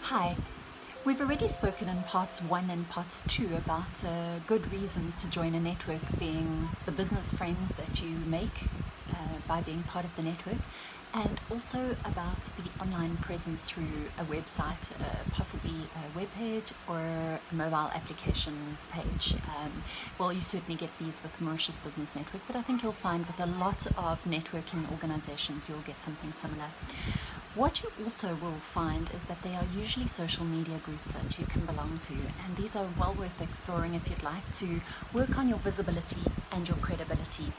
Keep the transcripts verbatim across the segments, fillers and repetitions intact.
Hi, we've already spoken in parts one and parts two about uh, good reasons to join a network, being the business friends that you make uh, by being part of the network, and also about the online presence through a website, uh, possibly a web page or a mobile application page. Um, well, you certainly get these with Mauritius Business Network, but I think you'll find with a lot of networking organizations you'll get something similar. What you also will find is that there are usually social media groups that you can belong to, and these are well worth exploring if you'd like to work on your visibility and your credibility.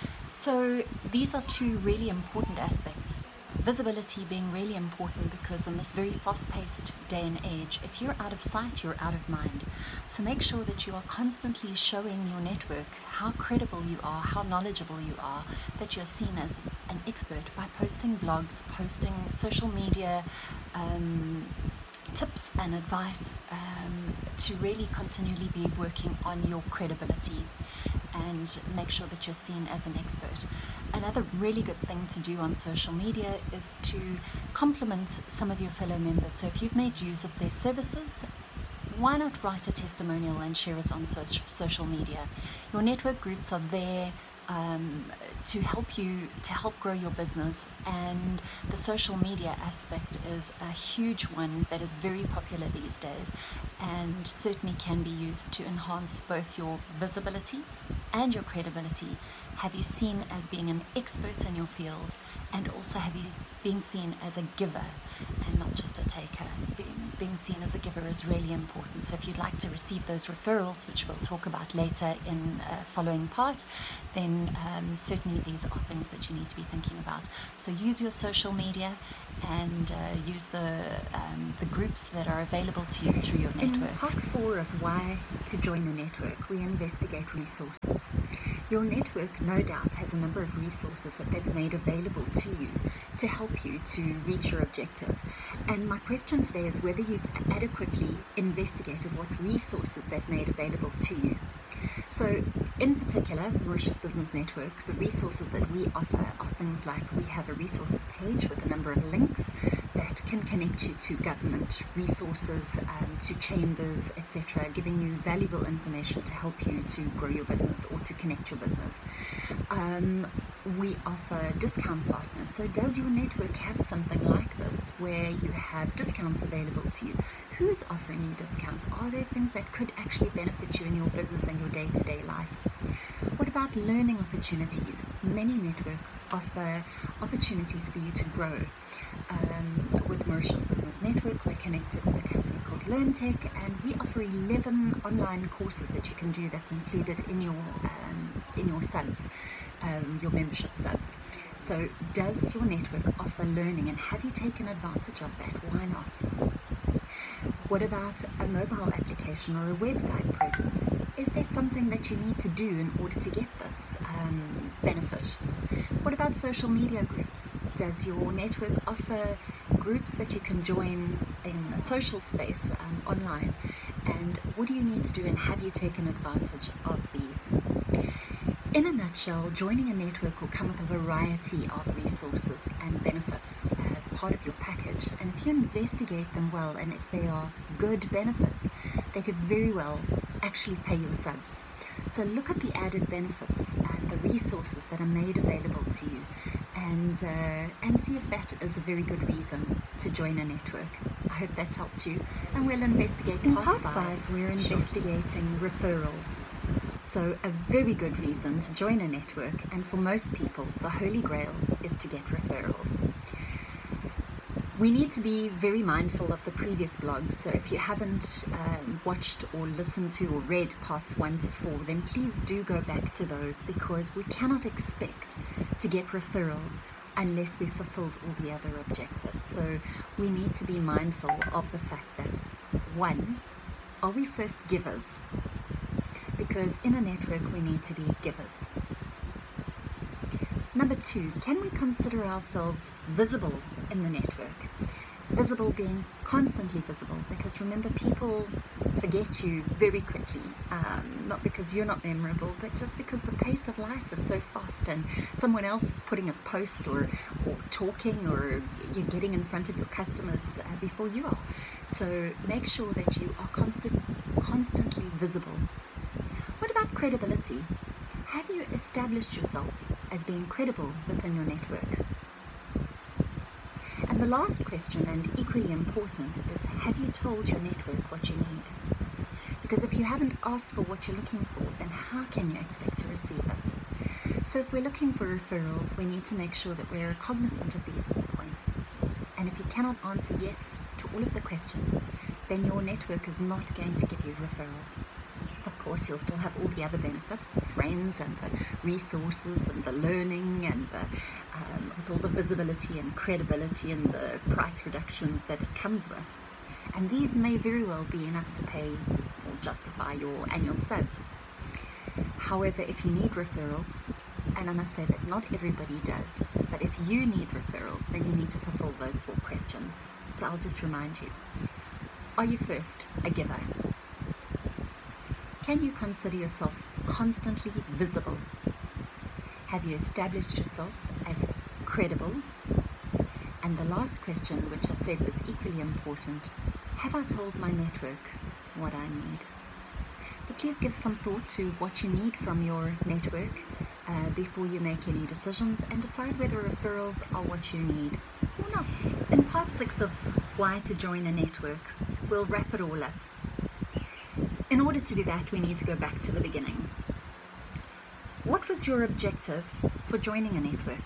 So these are two really important aspects. Visibility being really important because in this very fast-paced day and age, if you're out of sight, you're out of mind. So make sure that you are constantly showing your network how credible you are, how knowledgeable you are, that you're seen as an expert by posting blogs, posting social media um, tips and advice um, to really continually be working on your credibility and make sure that you're seen as an expert. Another really good thing to do on social media is to compliment some of your fellow members. So if you've made use of their services, why not write a testimonial and share it on so social media? Your network groups are there um, to help you, to help grow your business, and the social media aspect is a huge one that is very popular these days and certainly can be used to enhance both your visibility and your credibility. Have you seen as being an expert in your field, and also have you being seen as a giver and not just a taker? Being, being seen as a giver is really important. So if you'd like to receive those referrals, which we'll talk about later in a following part, then um, certainly these are things that you need to be thinking about. So use your social media and uh, use the, um, the groups that are available to you through your network. In part four of why to join a network, we investigate resources. Your network no doubt has a number of resources that they've made available to you to help you to reach your objective. And my question today is whether you've adequately investigated what resources they've made available to you. So in particular, Mauritius Business Network, the resources that we offer are things like we have a resources page with a number of links that can connect you to government resources, um, to chambers, et cetera, giving you valuable information to help you to grow your business or to connect your business. Um, we offer discount partners. So does your network have something like this where you have discounts available to you? Who's offering you discounts? Are there things that could actually benefit you in your business and your day-to-day life? What about learning opportunities? Many networks offer opportunities for you to grow. Um, with Mauritius Business Network, we're connected with a company called LearnTech, and we offer eleven online courses that you can do that's included in your um, in your subs, um, your membership subs. So does your network offer learning, and have you taken advantage of that? Why not? What about a mobile application or a website presence? Is there something that you need to do in order to get this um, benefit? What about social media groups? Does your network offer groups that you can join in a social space um, online? And what do you need to do, and have you taken advantage of these? In a nutshell, joining a network will come with a variety of resources and benefits as part of your package, and if you investigate them well and if they are good benefits, they could very well actually pay your subs. So look at the added benefits and the resources that are made available to you, and uh, and see if that is a very good reason to join a network. I hope that's helped you, and we'll investigate In part, part five. five, We're investigating referrals. So a very good reason to join a network, and for most people the holy grail is to get referrals. We need to be very mindful of the previous blogs, so if you haven't um, watched or listened to or read parts one to four, then please do go back to those, because we cannot expect to get referrals unless we've fulfilled all the other objectives. So we need to be mindful of the fact that, one, are we first givers? Because in a network we need to be givers. Number two, can we consider ourselves visible in the network? Visible being constantly visible, because remember, people forget you very quickly, um, not because you're not memorable, but just because the pace of life is so fast and someone else is putting a post or, or talking, or you're getting in front of your customers uh, before you are. So make sure that you are constant, constantly visible. What about credibility? Have you established yourself as being credible within your network? And the last question, and equally important, is have you told your network what you need? Because if you haven't asked for what you're looking for, then how can you expect to receive it? So if we're looking for referrals, we need to make sure that we're cognizant of these four points. And if you cannot answer yes to all of the questions, then your network is not going to give you referrals. Of course, you'll still have all the other benefits, the friends and the resources and the learning and the, um, with all the visibility and credibility and the price reductions that it comes with. And these may very well be enough to pay or justify your annual subs. However, if you need referrals, and I must say that not everybody does, but if you need referrals, then you need to fulfill those four questions. So I'll just remind you. Are you first a giver? Can you consider yourself constantly visible? Have you established yourself as credible? And the last question, which I said was equally important, have I told my network what I need? So please give some thought to what you need from your network uh, before you make any decisions, and decide whether referrals are what you need or not. In part six of Why to Join a Network, we'll wrap it all up. In order to do that, we need to go back to the beginning. What was your objective for joining a network?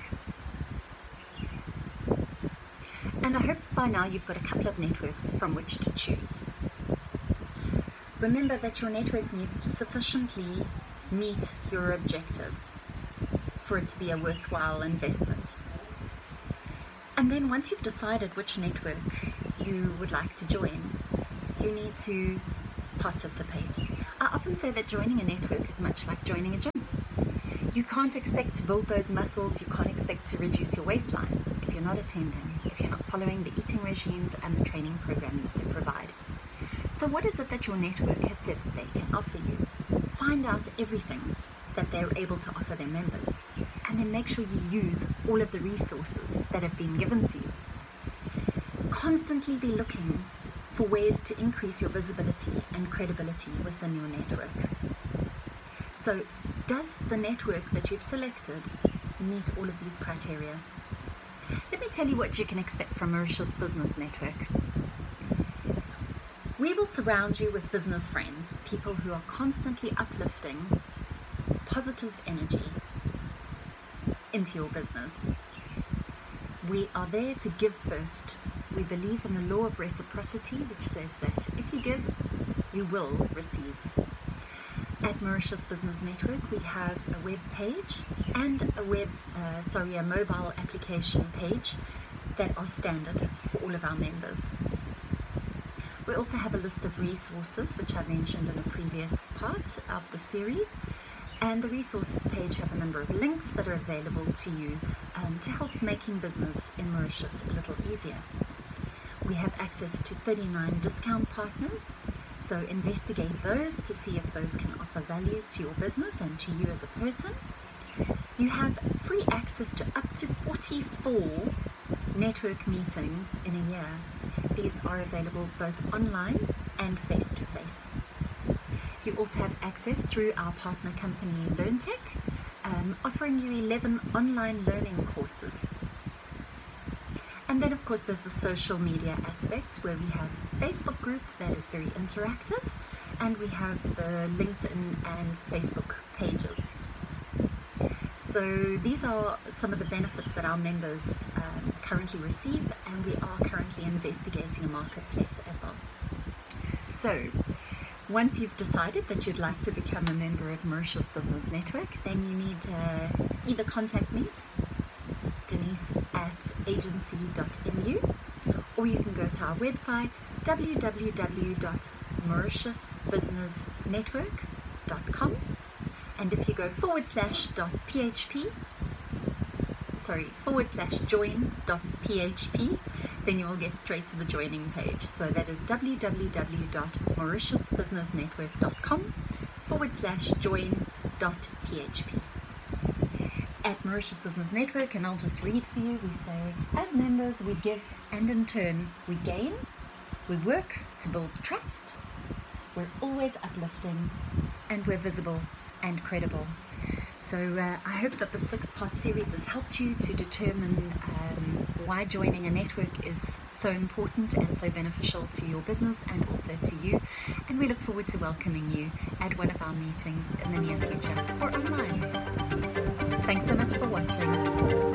And I hope by now you've got a couple of networks from which to choose. Remember that your network needs to sufficiently meet your objective for it to be a worthwhile investment. And then once you've decided which network you would like to join, you need to participate. I often say that joining a network is much like joining a gym. You can't expect to build those muscles, you can't expect to reduce your waistline if you're not attending, if you're not following the eating regimes and the training program that they provide. So what is it that your network has said that they can offer you? Find out everything that they're able to offer their members, and then make sure you use all of the resources that have been given to you. Constantly be looking for ways to increase your visibility and credibility within your network. So, does the network that you've selected meet all of these criteria? Let me tell you what you can expect from Mauritius Business Network. We will surround you with business friends, people who are constantly uplifting positive energy into your business. We are there to give first. We believe in the law of reciprocity, which says that if you give, you will receive. At Mauritius Business Network, we have a web page and a web, uh, sorry, a mobile application page that are standard for all of our members. We also have a list of resources, which I mentioned in a previous part of the series. And the resources page have a number of links that are available to you um, to help making business in Mauritius a little easier. We have access to thirty-nine discount partners, so investigate those to see if those can offer value to your business and to you as a person. You have free access to up to forty-four network meetings in a year. These are available both online and face-to-face. You also have access through our partner company LearnTech, um, offering you eleven online learning courses. And then of course there's the social media aspect, where we have a Facebook group that is very interactive, and we have the LinkedIn and Facebook pages. So these are some of the benefits that our members um, currently receive, and we are currently investigating a marketplace as well. So once you've decided that you'd like to become a member of Mauritius Business Network, then you need to uh, either contact me, Denise at agency dot m u, or you can go to our website w w w dot mauritius business network dot com, and if you go forward slash dot p h p, sorry, forward slash join dot P H P, then you will get straight to the joining page. So that is w w w dot mauritius business network dot com forward slash join dot P H P. At Mauritius Business Network, and I'll just read for you, we say, as members we give and in turn we gain. We work to build trust. We're always uplifting, and we're visible and credible. So uh, I hope that the six-part series has helped you to determine um, why joining a network is so important and so beneficial to your business and also to you. And we look forward to welcoming you at one of our meetings in the near future or online. Thanks so much for watching.